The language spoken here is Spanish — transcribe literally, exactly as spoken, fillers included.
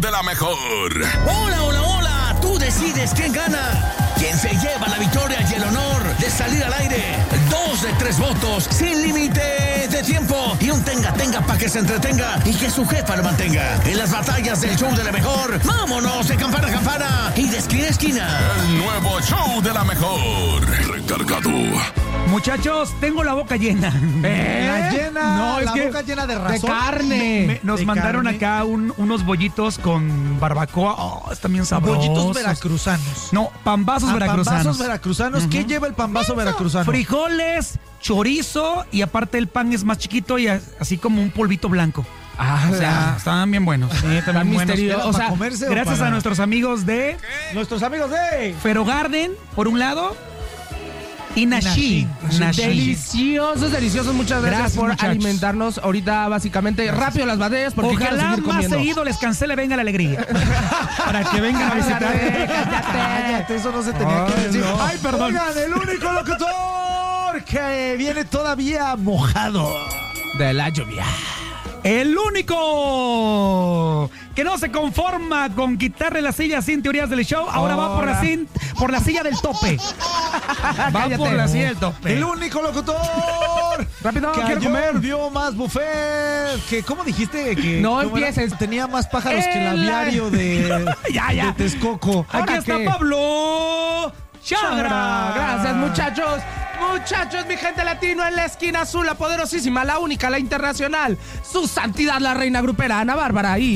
de la mejor. Hola, hola, hola. Tú decides quién gana. ¿Quién se lleva la victoria y el honor de salir al aire? Dos de tres votos, sin límite de tiempo. Y un tenga-tenga para que se entretenga y que su jefa lo mantenga. En las batallas del show de la mejor, vámonos de campana a campana y de esquina a esquina. El nuevo show de la mejor. Recargado. Muchachos, tengo la boca llena. ¿Eh? La llena, No, es la que boca llena de de razón. carne. Me- nos De mandaron carne. acá un- unos bollitos con barbacoa. Oh, están bien sabrosos. Bollitos veracruzanos. No, pambazos Ah, veracruzanos. pambazos veracruzanos. ¿Qué lleva el pambazo veracruzano? Frijoles, chorizo y aparte el pan es más chiquito y a- así como un polvito blanco. Ah, O sea, estaban bien buenos. Sí, tan también buenos. misterioso. O ¿Para sea, comerse o Gracias para- a nuestros amigos de Nuestros amigos de... Ferogarden, por un lado, y Nashi. Nashi. Deliciosos, deliciosos. Muchas gracias, Gracias, por muchachos. alimentarnos ahorita, básicamente. Rápido las batallas porque quiero Ojalá seguir más comiendo. seguido les cancele Venga la Alegría. Para que vengan a visitar. Cállate, eso no se tenía Ay, que decir. no. Ay, perdón. Oigan, el único locutor que viene todavía mojado. De la lluvia. El único que no se conforma con quitarle la silla sin teorías del show, ahora va por la, sin- por la silla del tope. Va Cállate. por la silla del tope. El único locutor Rápido, que quiero ayer comer. vio más buffet. Que, ¿Cómo dijiste? Que, No ¿cómo era? empieces. Tenía más pájaros que el El- aviario de, Ya, ya. de Texcoco. Aquí ¿Ahora está qué? Pablo Chagra. Chagra. Gracias, muchachos. Muchachos, mi gente latino en la esquina azul, la poderosísima, la única, la internacional. Su santidad, la reina grupera, Ana Bárbara. Y